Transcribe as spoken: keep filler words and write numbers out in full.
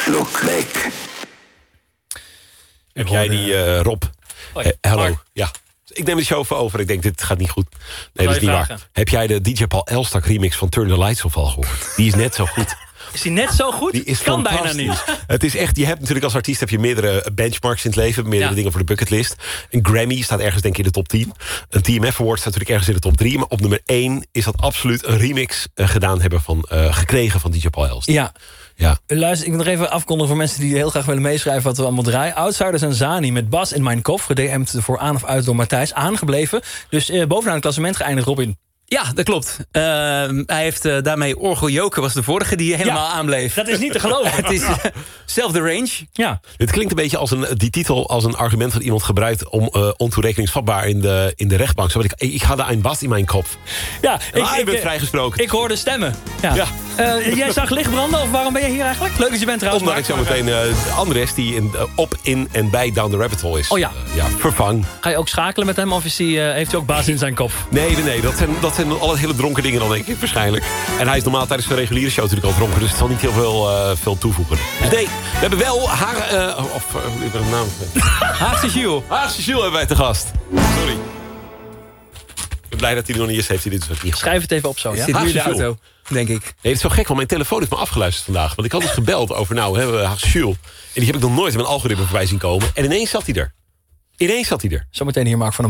Schluck weg. Heb jij die, uh, Rob? Hoi, Hey, hallo. Mark. Ja. Ik neem de show even over. Ik denk, dit gaat niet goed. Nee, dat is niet vragen? waar. Heb jij de D J Paul Elstak remix van Turn the Lights Off al gehoord? Die is net zo goed. Is die net zo goed? Die is kan bijna fantastisch. niet. Het is echt, je hebt natuurlijk als artiest heb je meerdere benchmarks in het leven. Meerdere Ja. dingen voor de bucketlist. Een Grammy staat ergens denk ik in de top tien. Een T M F Award staat natuurlijk ergens in de top drie. Maar op nummer één is dat absoluut een remix uh, gedaan hebben van, uh, gekregen van D J Paul Elstak. Ja. Ja. Luister, ik wil nog even afkondigen voor mensen die heel graag willen meeschrijven wat we allemaal draaien. Outsiders en Zani met Bas in mijn kop. Ge D M'd voor aan of uit door Matthijs. Aangebleven. Dus uh, bovenaan het klassement geëindigd, Robin. Ja, dat klopt. Uh, hij heeft uh, daarmee Orgel Joker was de vorige die helemaal Ja, aanbleef. Dat is niet te geloven. Het is uh, zelfde range. Ja. Dit klinkt een beetje als een, die titel als een argument dat iemand gebruikt om uh, ontoerekeningsvatbaar in de, in de rechtbank. Zo, ik, ik had daar een bas in mijn kop. Ja, ik, Ah, je ik, bent ik, vrijgesproken. ik hoorde stemmen. Ja. Ja. Uh, jij zag licht branden of waarom ben je hier eigenlijk? Leuk dat je bent trouwens. Omdat ik Mark. zo meteen uh, Andres die in, uh, op, in en bij Down the Rabbit Hole is. Oh ja. Uh, ja, vervang. Ga je ook schakelen met hem of is hij, uh, heeft hij ook baas in zijn kop? Nee, nee, nee. Dat zijn, dat zijn alle hele dronken dingen dan, denk ik, waarschijnlijk. En hij is normaal tijdens de reguliere show natuurlijk al dronken. Dus het zal niet heel veel, uh, veel toevoegen. Dus nee, we hebben wel haar... Uh, of, uh, ik ben een naam. Haagse Jules. Haagse Jules hebben wij te gast. Sorry. Ik ben blij dat hij er nog niet is. Heeft hij dit dus ook niet gehad. Schrijf het even op zo, ja? Zit nu in de Haagse Jules. auto, denk ik. Nee, het is zo gek, want mijn telefoon heeft me afgeluisterd vandaag. Want ik had dus gebeld over, nou, hè, Haagse Jules. En die heb ik nog nooit in mijn algoritme voorbij zien komen. En ineens zat hij er. Ineens zat hij er. Zometeen hier Mark van der